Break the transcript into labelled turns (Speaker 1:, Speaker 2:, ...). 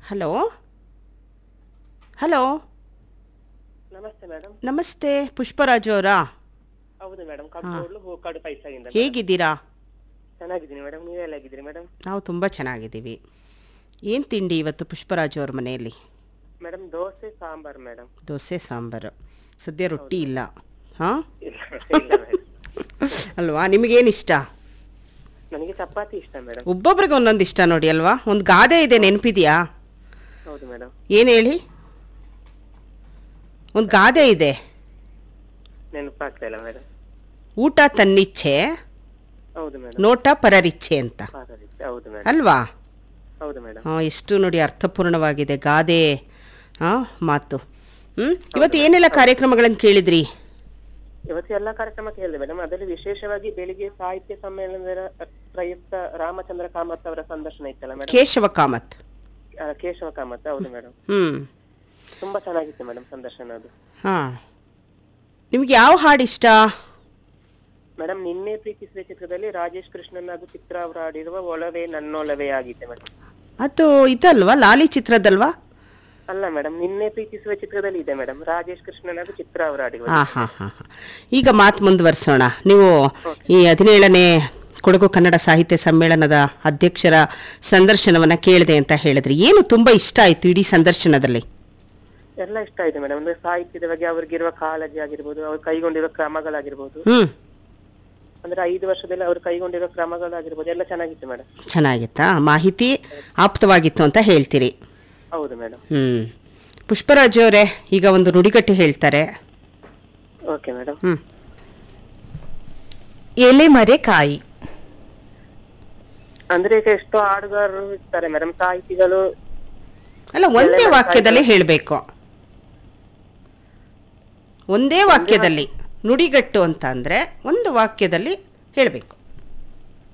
Speaker 1: Hello hello
Speaker 2: ನಮಸ್ತೆ madam.
Speaker 1: ನಮಸ್ತೆ, ಪುಷ್ಪರಾಜು ಅವರಾ?
Speaker 2: ಹೌದು ಮೇಡಮ್, ಕಬ್ಬು ಹೂಕಾಡು ಪೈಸಾಗಿಂದ.
Speaker 1: ಹೇಗಿದ್ದೀರಾ?
Speaker 2: ಚೆನ್ನಾಗಿದ್ದೀನಿ ಮೇಡಮ್, ನೀವೆಲ್ಲ ಹೇಗಿದ್ದೀರಿ ಮೇಡಮ್?
Speaker 1: ನಾವು ತುಂಬ ಚೆನ್ನಾಗಿದ್ದೀವಿ. ಏನು ತಿಂಡಿ ಇವತ್ತು ಪುಷ್ಪರಾಜು ಅವ್ರ ಮನೆಯಲ್ಲಿ?
Speaker 2: Madam dosa sambar madam.
Speaker 1: ದೋಸೆ ಸಾಂಬಾರು. ಸದ್ಯ ರೊಟ್ಟಿ ಇಲ್ಲ. ಹಾಂ
Speaker 2: ಇಲ್ಲ ಮೇಡಮ್.
Speaker 1: ಅಲ್ವಾ? ನಿಮಗೇನು ಇಷ್ಟ?
Speaker 2: ನನಗೆ ಚಪಾತಿ ಇಷ್ಟ ಮೇಡಮ್.
Speaker 1: ಒಬ್ಬೊಬ್ರಿಗೆ ಒಂದೊಂದು ಇಷ್ಟ ನೋಡಿ ಅಲ್ವಾ? ಒಂದು ಗಾದೆ ಇದೆ, ನೆನಪಿದೆಯಾ?
Speaker 2: ಹೌದು ಮೇಡಮ್.
Speaker 1: ಏನು ಹೇಳಿ? ಒಂದು ಗಾದೆ ಇದೆ,
Speaker 2: ನೆನಪಾಗ್ತಾ ಇಲ್ಲ ಮೇಡಮ್.
Speaker 1: ಊಟ ತನ್ನಿಚ್ಛೆ,
Speaker 2: ಹೌದು ಮೇಡಮ್.
Speaker 1: ನೋಟ ಪರರಿಚ್ಛೆ ಅಂತ.
Speaker 2: ಹೌದು ಮೇಡಮ್.
Speaker 1: ಅಲ್ವಾ?
Speaker 2: ಹೌದು ಮೇಡಮ್.
Speaker 1: ಎಷ್ಟು ನೋಡಿ ಅರ್ಥಪೂರ್ಣವಾಗಿದೆ ಗಾದೆ ಮಾತು. ಇವತ್ತು ಏನೆಲ್ಲ ಕಾರ್ಯಕ್ರಮಗಳನ್ನು ಕೇಳಿದ್ರಿ?
Speaker 2: ಇವತ್ತು ಎಲ್ಲ ಕಾರ್ಯಕ್ರಮ ಕೇಳಿದೆ ಮೇಡಮ್. ಅದರಲ್ಲಿ ವಿಶೇಷವಾಗಿ ಬೆಳಿಗ್ಗೆ ಸಾಹಿತ್ಯ ಸಮ್ಮೇಳನದ ಪ್ರಯುಕ್ತ ರಾಮಚಂದ್ರ ಕಾಮತ್ ಅವರ ಸಂದರ್ಶನ ಇತ್ತಲ್ಲ ಮೇಡಮ್.
Speaker 1: ಕೇಶವ ಕಾಮತ್.
Speaker 2: ಕೇಶವ ಕಾಮತ್, ಹೌದು ಮೇಡಮ್. ತುಂಬಾ ಚೆನ್ನಾಗಿತ್ತು ಮೇಡಮ್ ಸಂದರ್ಶನ ಅದು.
Speaker 1: ಹಾ, ನಿಮ್ಗೆ ಯಾವ ಹಾಡು ಇಷ್ಟ?
Speaker 2: ಮೇಡಮ್, ನಿನ್ನೆ ಪ್ರೀತಿಸಿದ ಚಿತ್ರದಲ್ಲಿ ರಾಜೇಶ್ ಕೃಷ್ಣನ್ ಹಾಗೂ ಚಿತ್ರ ಅವರು ಹಾಡಿರುವ ಒಲವೇ ನನ್ನೊಲವೇ ಆಗಿತ್ತು ಮೇಡಮ್.
Speaker 1: ಅದು ಇದಲ್ವಾ, ಲಾಲಿ ಚಿತ್ರದಲ್ವಾ?
Speaker 2: ಅಲ್ಲ ಮೇಡಮ್, ನಿನ್ನೆ ಪ್ರೀತಿಸುವ ಚಿತ್ರದಲ್ಲಿ ಇದೆ ಮೇಡಮ್, ರಾಜೇಶ್ ಕೃಷ್ಣನ್ ಹಾಗೂ ಚಿತ್ರ ಅವರು ಹಾಡಿರುವ.
Speaker 1: ಈಗ ಮಾತು ಮುಂದುವರಿಸೋಣ. ನೀವು ಈ 17ನೇ ಕೊಡಗು ಕನ್ನಡ ಸಾಹಿತ್ಯ ಸಮ್ಮೇಳನದ ಅಧ್ಯಕ್ಷರ ಸಂದರ್ಶನವನ್ನ ಕೇಳಿದೆ ಅಂತ ಹೇಳಿದ್ರಿ. ಏನು ತುಂಬಾ ಇಷ್ಟ ಆಯ್ತು ಇಡೀ ಸಂದರ್ಶನದಲ್ಲಿ?
Speaker 2: ಎಲ್ಲ ಇಷ್ಟ ಆಯ್ತು ಮೇಡಮ್. ಅಂದ್ರೆ ಸಾಹಿತ್ಯದ ಬಗ್ಗೆ ಅವ್ರಿಗಿರುವ ಕಾಳಜಿ ಆಗಿರ್ಬೋದು, ಅವ್ರು ಕೈಗೊಂಡಿರುವ ಕ್ರಮಗಳಾಗಿರ್ಬೋದು, ಅಂದ್ರೆ 5 ವರ್ಷದಲ್ಲಿ ಅವ್ರು ಕೈಗೊಂಡಿರೋ ಕ್ರಮಗಳಾಗಿರ್ಬೋದು, ಎಲ್ಲ ಚೆನ್ನಾಗಿತ್ತು ಮೇಡಮ್.
Speaker 1: ಚೆನ್ನಾಗಿತ್ತಾ? ಮಾಹಿತಿ ಆಪ್ತವಾಗಿತ್ತು ಅಂತ ಹೇಳ್ತೀರಿ?
Speaker 2: ಹೌದು ಮೇಡಮ್.
Speaker 1: ಪುಷ್ಪರಾಜು ಅವರೇ, ಈಗ ಒಂದು ನುಡಿಗಟ್ಟು ಹೇಳ್ತಾರೆ.
Speaker 2: Okay madam.
Speaker 3: ಎಲೆ ಮರೆ ಕಾಯಿ.
Speaker 2: ಅಂದ್ರೆ ಈಗ ಎಷ್ಟೋ ಹಾಡುಗಾರರು ಇರ್ತಾರೆ ಮೇಡಮ್, ಸಾಹಿತಿಗಳು.
Speaker 1: ಅಲ್ಲ, ಒಂದೇ ವಾಕ್ಯದಲ್ಲಿ ಹೇಳ್ಬೇಕು. ಒಂದೇ ವಾಕ್ಯದಲ್ಲಿ ನುಡಿಗಟ್ಟು ಅಂತ ಅಂದ್ರೆ ಒಂದು ವಾಕ್ಯದಲ್ಲಿ ಹೇಳ್ಬೇಕು.